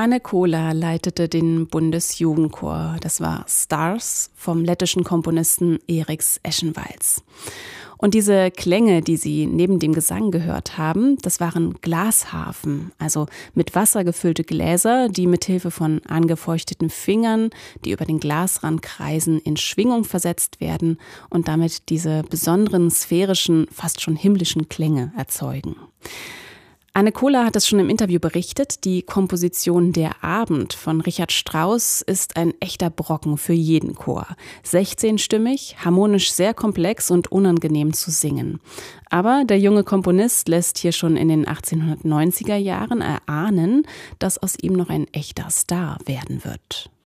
Anne Kola leitete den Bundesjugendchor. Das war Stars vom lettischen Komponisten Eriks Eschenwalds. Und diese Klänge, die Sie neben dem Gesang gehört haben, das waren Glasharfen, also mit Wasser gefüllte Gläser, die mithilfe von angefeuchteten Fingern, die über den Glasrand kreisen, in Schwingung versetzt werden und damit diese besonderen sphärischen, fast schon himmlischen Klänge erzeugen. Anne Kola hat es schon im Interview berichtet, die Komposition Der Abend von Richard Strauss ist ein echter Brocken für jeden Chor. 16-stimmig, harmonisch sehr komplex und unangenehm zu singen. Aber der junge Komponist lässt hier schon in den 1890er Jahren erahnen, dass aus ihm noch ein echter Star werden wird.